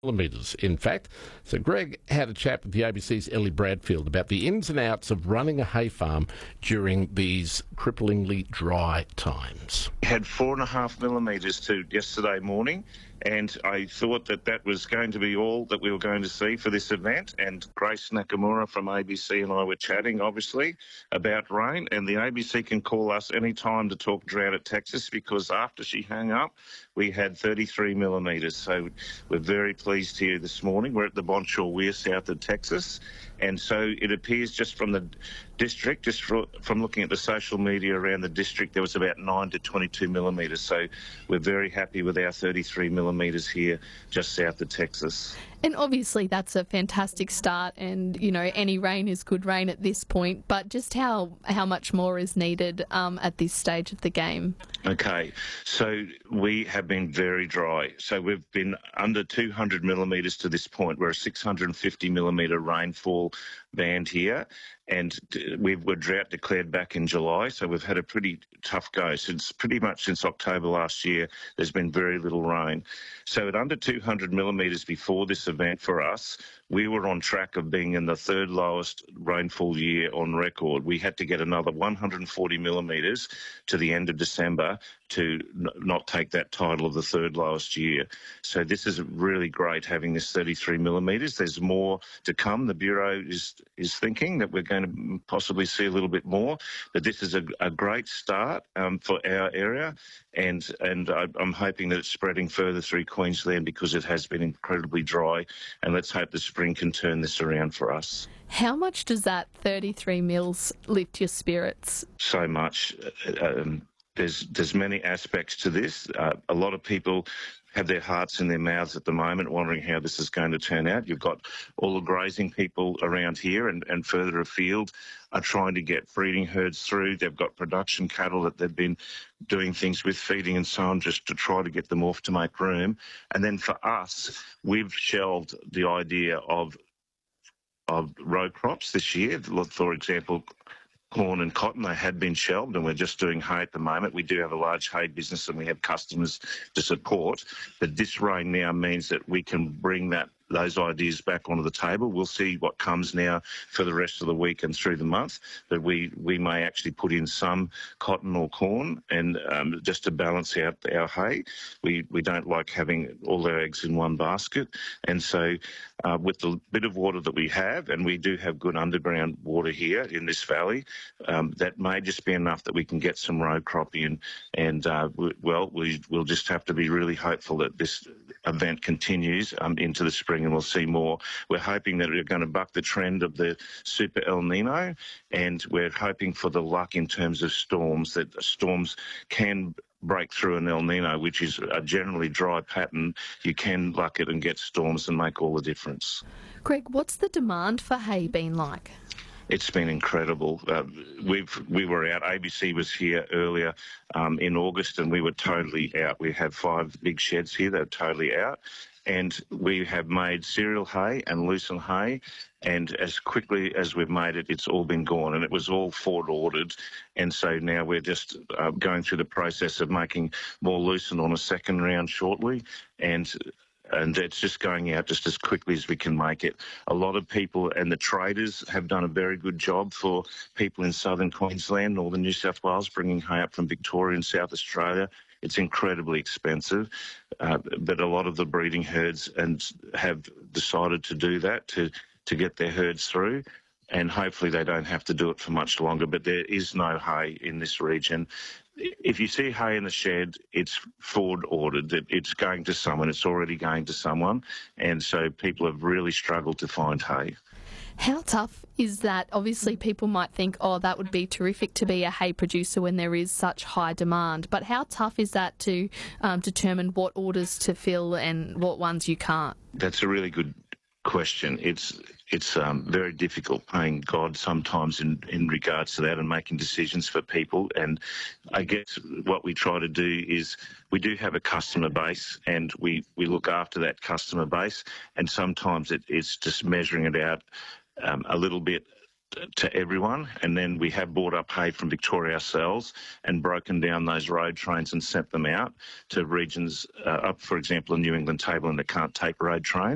millimetres, in fact. So Greg had a chat with the ABC's Ellie Bradfield about the ins and outs of running a hay farm during these cripplingly dry times. We had 4.5 millimetres to yesterday morning, and I thought that that was going to be all that we were going to see for this event. And Grace Nakamura from ABC and I were chatting, obviously, about rain. And the ABC can call us any time to talk drought at Texas, because after she hung up, we had 33 millimetres. So we're very pleased here this morning. We're at the Bonchor Weir south of Texas. And so it appears just from the district, from looking at the social media around the district, there was about 9 to 22 millimetres. So we're very happy with our 33 millimetres here just south of Texas. And obviously that's a fantastic start, and, you know, any rain is good rain at this point, but just how much more is needed at this stage of the game? Okay, so we have been very dry. So we've been under 200 millimetres to this point. We're a 650 millimetre rainfall band here, and we were drought declared back in July, so we've had a pretty tough go. Pretty much since October last year, there's been very little rain. So at under 200 millimetres before this event for us, we were on track of being in the third lowest rainfall year on record. We had to get another 140 millimetres to the end of December to not take that title of the third lowest year. So this is really great having this 33 millimetres. There's more to come. The Bureau is thinking that we're going to possibly see a little bit more, but this is a great start for our area, and I'm hoping that it's spreading further through Queensland, because it has been incredibly dry, and let's hope the spring can turn this around for us. How much does that 33 mils lift your spirits? So much. There's many aspects to this. A lot of people have their hearts in their mouths at the moment, wondering how this is going to turn out. You've got all the grazing people around here and further afield are trying to get breeding herds through. They've got production cattle that they've been doing things with, feeding and so on, just to try to get them off to make room. And then for us, we've shelved the idea of row crops this year. For example, corn and cotton, they had been shelved, and we're just doing hay at the moment. We do have a large hay business and we have customers to support, but this rain now means that we can bring those ideas back onto the table. We'll see what comes now for the rest of the week and through the month, but we may actually put in some cotton or corn, and just to balance out our hay. We don't like having all our eggs in one basket, and so with the bit of water that we have, and we do have good underground water here in this valley, that may just be enough that we can get some row crop in, and we'll just have to be really hopeful that this event continues into the spring, and we'll see more. We're hoping that we're going to buck the trend of the Super El Nino, and we're hoping for the luck in terms of storms, that storms can break through an El Nino, which is a generally dry pattern. You can luck it and get storms and make all the difference. Greg, what's the demand for hay been like? It's been incredible. We were out. ABC was here earlier in August, and we were totally out. We have 5 big sheds here that are totally out, and we have made cereal hay and lucerne hay, and as quickly as we've made it, it's all been gone, and it was all Ford ordered, and so now we're just going through the process of making more lucerne on a second round shortly, and it's just going out just as quickly as we can make it. A lot of people and the traders have done a very good job for people in southern Queensland, northern New South Wales, bringing hay up from Victoria and South Australia. It's incredibly expensive, but a lot of the breeding herds have decided to do that to get their herds through, and hopefully they don't have to do it for much longer. But there is no hay in this region. If you see hay in the shed, it's Ford ordered. It's going to someone. It's already going to someone, and so people have really struggled to find hay. How tough is that? Obviously, people might think, oh, that would be terrific to be a hay producer when there is such high demand. But how tough is that to determine what orders to fill and what ones you can't? That's a really good question. It's very difficult playing God sometimes in regards to that and making decisions for people. And I guess what we try to do is we do have a customer base, and we look after that customer base, and sometimes it's just measuring it out a little bit to everyone, and then we have bought up hay from Victoria ourselves and broken down those road trains and sent them out to regions up, for example, in New England Tableland that can't take road trains.